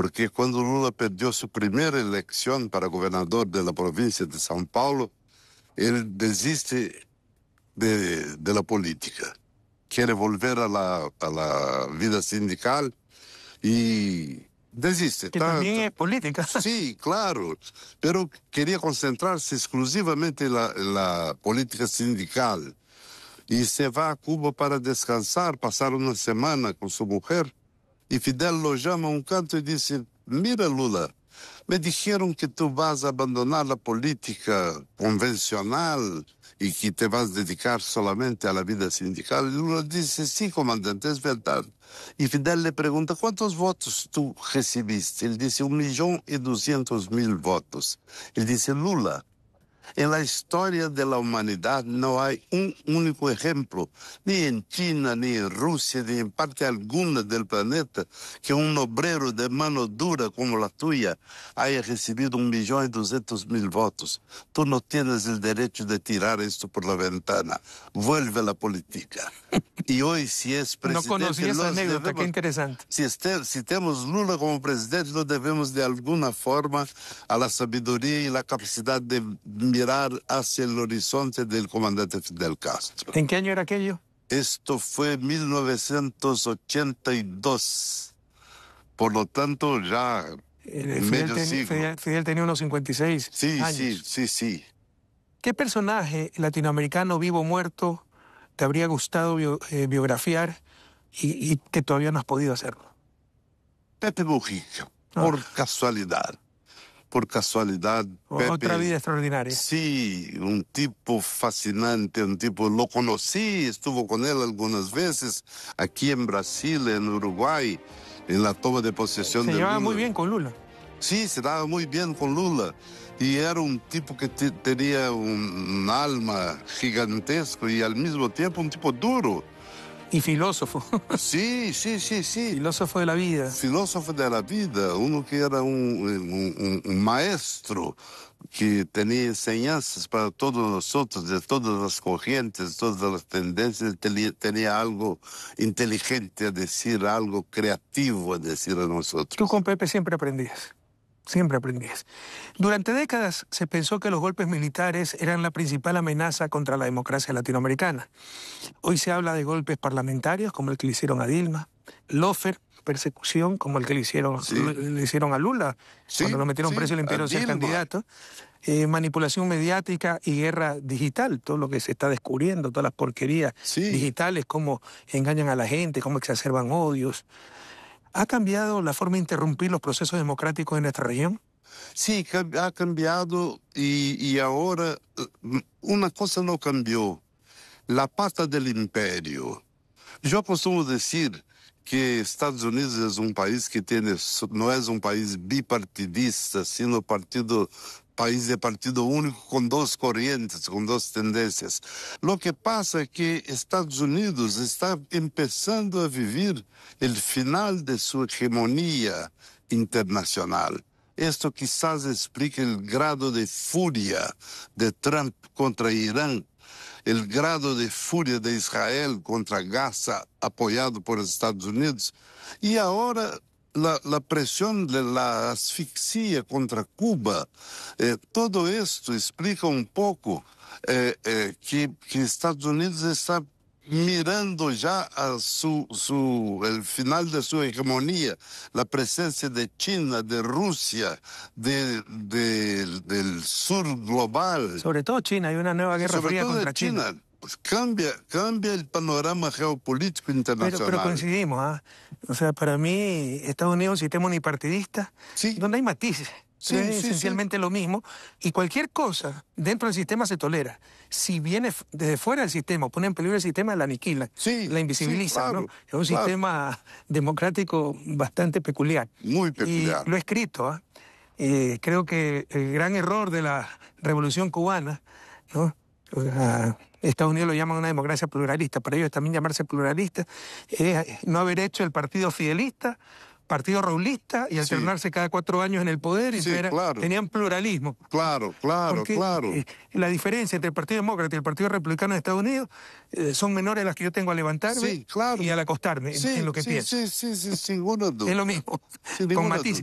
porque cuando Lula perdió su primera elección para gobernador de la provincia de São Paulo, él desiste de la política. Quiere volver a la vida sindical y desiste. Que también es política. Sí, claro, pero quería concentrarse exclusivamente en la política sindical. Y se va a Cuba para descansar, pasar una semana con su mujer. Y Fidel lo llama a un canto y dice, mira Lula, me dijeron que tú vas a abandonar la política convencional y que te vas a dedicar solamente a la vida sindical. Y Lula dice, sí, comandante, es verdad. Y Fidel le pregunta, ¿cuántos votos tú recibiste? Él dice, 1.200.000 votos. Él dice, Lula, en la historia de la humanidad no hay un único ejemplo, ni en China, ni en Rusia, ni en parte alguna del planeta, que un obrero de mano dura como la tuya haya recibido 1.200.000 votos. Tú no tienes el derecho de tirar esto por la ventana. Vuelve a la política. Y hoy, si es presidente... No conocí esa anécdota, qué interesante. Si tenemos Lula como presidente, lo debemos de alguna forma a la sabiduría y la capacidad de mirar hacia el horizonte del comandante Fidel Castro. ¿En qué año era aquello? Esto fue 1982. Por lo tanto, ya medio siglo. Fidel tenía unos 56 años. Sí. ¿Qué personaje latinoamericano, vivo o muerto, te habría gustado biografiar y que todavía no has podido hacerlo? Pepe Mujica, por casualidad. Por casualidad. Otra Pepe, vida extraordinaria. Sí, un tipo fascinante, un tipo, lo conocí, estuvo con él algunas veces, aquí en Brasil, en Uruguay, en la toma de posesión de Lula. Se llevaba muy bien con Lula. Sí, se daba muy bien con Lula. Y era un tipo que tenía un alma gigantesco y al mismo tiempo un tipo duro. Y filósofo. Sí. Filósofo de la vida. Filósofo de la vida, uno que era un maestro que tenía enseñanzas para todos nosotros, de todas las corrientes, todas las tendencias, tenía algo inteligente a decir, algo creativo a decir a nosotros. Tú con Pepe siempre aprendías. Siempre aprendías. Durante décadas se pensó que los golpes militares eran la principal amenaza contra la democracia latinoamericana. Hoy se habla de golpes parlamentarios, como el que le hicieron a Dilma, lawfare, persecución, como el que le hicieron a Lula, cuando lo metieron preso y le impidieron ser candidato, manipulación mediática y guerra digital, todo lo que se está descubriendo, todas las porquerías digitales, cómo engañan a la gente, cómo exacerban odios. ¿Ha cambiado la forma de interrumpir los procesos democráticos en nuestra región? Sí, ha cambiado y ahora una cosa no cambió, la pata del imperio. Yo acostumo decir que Estados Unidos es un país que no es un país bipartidista, sino país de partido único con dos corrientes, con dos tendencias. Lo que pasa es que Estados Unidos está empezando a vivir el final de su hegemonía internacional. Esto quizás explique el grado de furia de Trump contra Irán, el grado de furia de Israel contra Gaza, apoyado por Estados Unidos, y ahora la presión de la asfixia contra Cuba. Todo esto explica un poco que Estados Unidos está mirando ya a el final de su hegemonía, la presencia de China, de Rusia, del sur global. Sobre todo China, hay una nueva guerra fría contra China. Pues cambia el panorama geopolítico internacional. Pero coincidimos, ¿ah? O sea, para mí Estados Unidos es un sistema unipartidista donde hay matices. Es esencialmente lo mismo, y cualquier cosa dentro del sistema se tolera. Si viene desde fuera del sistema, pone en peligro el sistema, la aniquilan, la invisibilizan. Claro, ¿no? Es un sistema democrático bastante peculiar. Muy peculiar. Y lo he escrito. Creo que el gran error de la Revolución Cubana, ¿no? Estados Unidos lo llaman una democracia pluralista, para ellos también llamarse pluralista es no haber hecho el partido fidelista, partido raulista y alternarse cada 4 años en el poder, y tenían pluralismo. Claro. La diferencia entre el Partido Demócrata y el Partido Republicano de Estados Unidos son menores a las que yo tengo al levantarme y al acostarme en lo que pienso. Sin ninguna duda. Es lo mismo, con matices.